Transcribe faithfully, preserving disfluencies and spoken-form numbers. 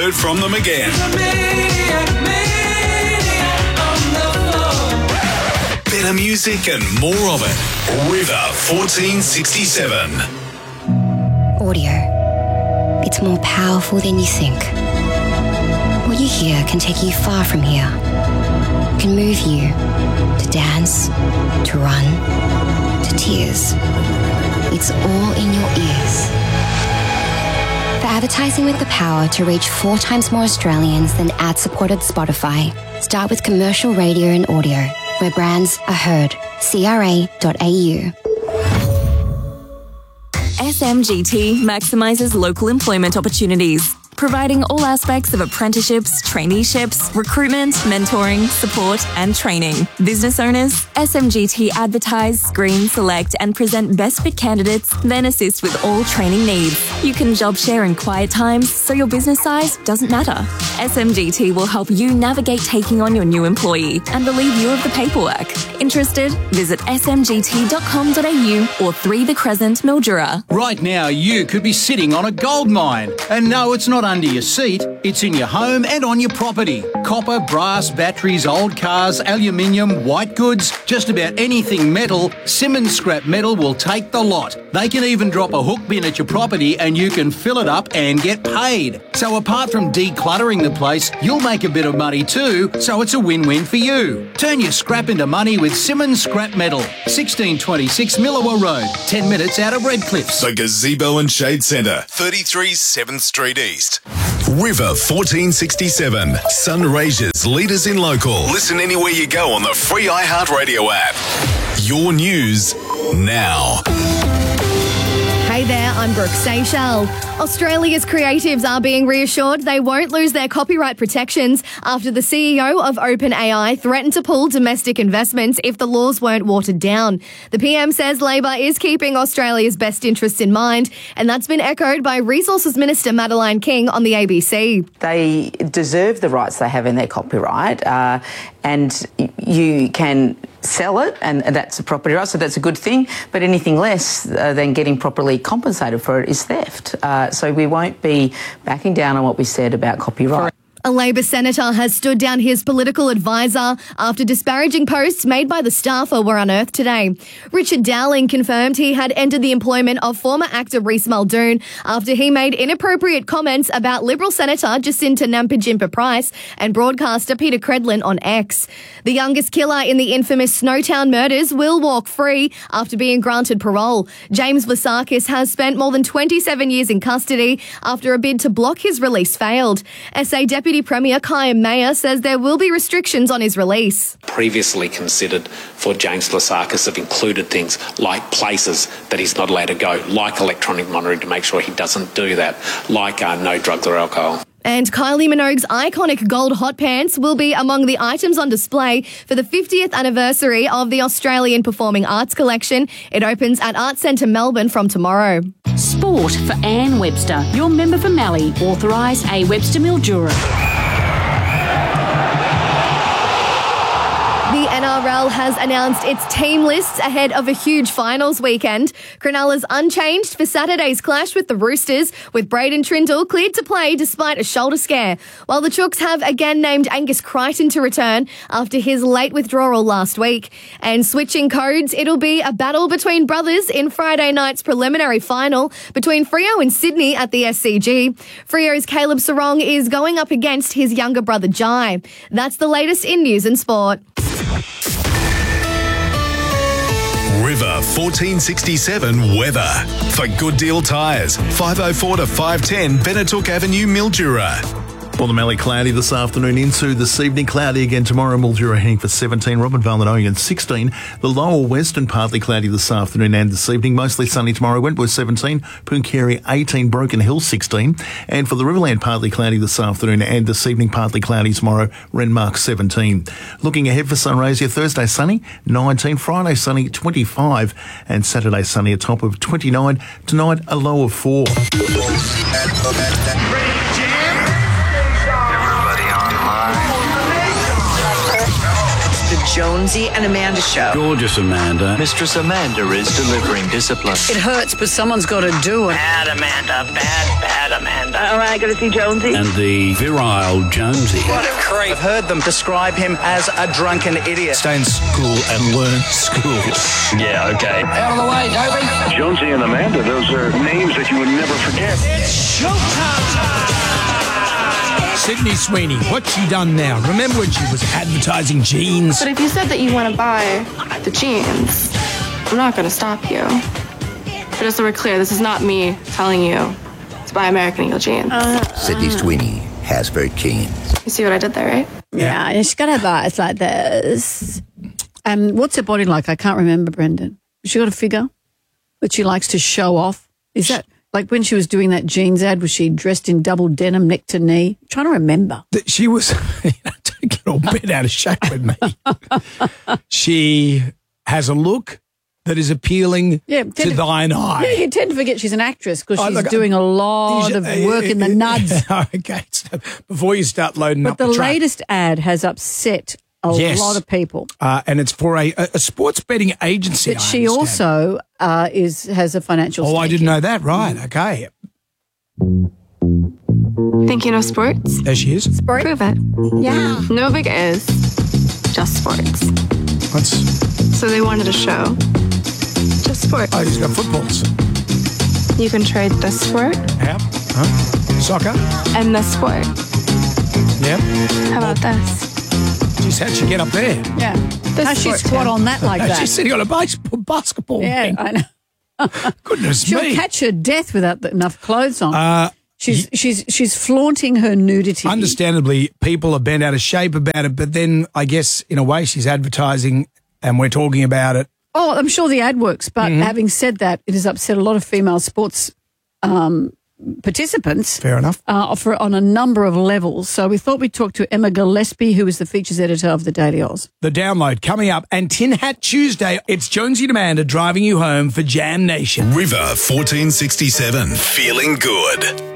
heard from them again. Better music and more of it. River fourteen sixty-seven. Audio. It's more powerful than you think. What you hear can take you far from here. Can move you to dance, to run, to tears. It's all in your ears. For advertising with the power to reach four times more Australians than ad-supported Spotify, start with commercial radio and audio, where brands are heard. C R A dot A U. S M G T maximises local employment opportunities, providing all aspects of apprenticeships, traineeships, recruitment, mentoring, support and training. Business owners, S M G T advertise, screen, select and present best fit candidates, then assist with all training needs. You can job share in quiet times, so your business size doesn't matter. S M G T will help you navigate taking on your new employee and relieve you of the paperwork. Interested? Visit s m g t dot com dot a u or three The Crescent, Mildura. Right now, you could be sitting on a gold mine. And no, it's not under your seat, it's in your home and on your property. Copper, brass, batteries, old cars, aluminium, white goods, just about anything metal, Simmons Scrap Metal will take the lot. They can even drop a hook bin at your property and you can fill it up and get paid. So apart from decluttering the place, you'll make a bit of money too, so it's a win-win for you. Turn your scrap into money with Simmons Scrap Metal. sixteen twenty-six Millawa Road, ten minutes out of Redcliffs. The Gazebo and Shade Centre, thirty-three seventh Street East. River fourteen sixty-seven. Sunraysia's leaders in local. Listen anywhere you go on the free iHeartRadio app. Your news now. Hey there, I'm Brooke Seychelles. Australia's creatives are being reassured they won't lose their copyright protections after the C E O of OpenAI threatened to pull domestic investments if the laws weren't watered down. The P M says Labor is keeping Australia's best interests in mind, and that's been echoed by Resources Minister Madeleine King on the A B C. They deserve the rights they have in their copyright, uh, and you can sell it, and that's a property right, so that's a good thing, but anything less uh, than getting properly compensated for it is theft. Uh, so we won't be backing down on what we said about copyright. A Labor senator has stood down his political advisor after disparaging posts made by the staffer were unearthed today. Richard Dowling confirmed he had ended the employment of former actor Reece Muldoon after he made inappropriate comments about Liberal Senator Jacinta Nampijinpa-Price and broadcaster Peter Credlin on X. The youngest killer in the infamous Snowtown murders will walk free after being granted parole. James Vlasakis has spent more than twenty-seven years in custody after a bid to block his release failed. S A Deputy Premier Kyan Mayer says there will be restrictions on his release. Previously considered for James Vlasakis have included things like places that he's not allowed to go, like electronic monitoring to make sure he doesn't do that, like uh, no drugs or alcohol. And Kylie Minogue's iconic gold hot pants will be among the items on display for the fiftieth anniversary of the Australian Performing Arts Collection. It opens at Arts Centre Melbourne from tomorrow. Sport for Anne Webster, your member for Mallee, authorised A Webster Mildura. The N R L has announced its team lists ahead of a huge finals weekend. Cronulla's unchanged for Saturday's clash with the Roosters, with Braden Trindle cleared to play despite a shoulder scare, while the Chooks have again named Angus Crichton to return after his late withdrawal last week. And switching codes, it'll be a battle between brothers in Friday night's preliminary final between Freo and Sydney at the S C G. Freo's Caleb Sarong is going up against his younger brother Jai. That's the latest in news and sport. River fourteen sixty-seven weather. For Good Deal Tyres, five oh four to five ten Benetook Avenue, Mildura. Well, the Mallee cloudy this afternoon into this evening. Cloudy again tomorrow. Mildura heading for seventeen. Robin Valentine sixteen. The lower western partly cloudy this afternoon and this evening. Mostly sunny tomorrow. Wentworth seventeen. Pooncarie eighteen. Broken Hill sixteen. And for the Riverland, partly cloudy this afternoon and this evening. Partly cloudy tomorrow. Renmark seventeen. Looking ahead for Sunraysia, Thursday sunny nineteen. Friday sunny twenty-five. And Saturday sunny a top of twenty-nine. Tonight a low of four. Jonesy and Amanda show. Gorgeous Amanda. Mistress Amanda is delivering discipline. It hurts, but someone's got to do it. Bad Amanda, bad, bad Amanda. Am I going to see Jonesy? And the virile Jonesy. What a creep. I've heard them describe him as a drunken idiot. Stay in school and learn school. Yeah, okay. Out of the way, Toby. Jonesy and Amanda, those are names that you would never forget. It's showtime! Sydney Sweeney, what's she done now? Remember when she was advertising jeans? But if you said that you want to buy the jeans, I'm not going to stop you. But just so we're clear, this is not me telling you to buy American Eagle jeans. Uh, Sydney Sweeney has very jeans. You see what I did there, right? Yeah, and she's got to have eyes like this. And what's her body like? I can't remember, Brendan. Has she got a figure that she likes to show off? Is that like when she was doing that jeans ad, was she dressed in double denim neck to knee? I'm trying to remember. That she was, you know, don't get all bent out of shape with me. She has a look that is appealing yeah, to, to thine eye. Yeah, you tend to forget she's an actress because Oh, she's look, doing a lot you of should- work in the nuds. Okay, so before you start loading But up the the track. latest ad has upset a Yes. lot of people. Uh, and it's for a, a sports betting agency. But I she understand. also uh, is has a financial. Oh, I stake didn't in know it. that. Right. Okay. Think you know sports? There she is. Sport? Prove it. Yeah. No big is, just sports. What's? So they wanted a show. Just sports. Oh, he's got footballs. You can trade this sport Yeah. Huh? Soccer. and this sport. Yeah. How about this? Geez, how'd she get up there? Yeah. This How's she sport, squat too. on that like that? She's sitting on a baseball, basketball yeah, ring. I know. Goodness She'll me. catch her death without the, enough clothes on. Uh, she's she's she's flaunting her nudity. Understandably, people are bent out of shape about it, but then I guess in a way she's advertising and we're talking about it. Oh, I'm sure the ad works, but Mhm. having said that, it has upset a lot of female sports um, participants. Fair enough. Uh, for, on a number of levels. So we thought we'd talk to Emma Gillespie, who is the features editor of the Daily Oz. The download coming up and Tin Hat Tuesday. It's Jonesy and Amanda driving you home for Jam Nation. River fourteen sixty-seven. Feeling good.